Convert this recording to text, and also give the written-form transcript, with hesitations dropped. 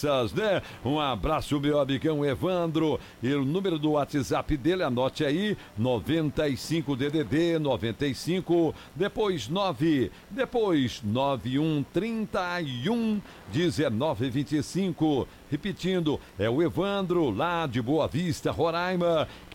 crianças, né? Um abraço, meu amigão Evandro. E o número do WhatsApp dele, anote aí, 95 DDD 95, depois 9, depois 9131 1925. Repetindo, é o Evandro, lá de Boa Vista, Roraima,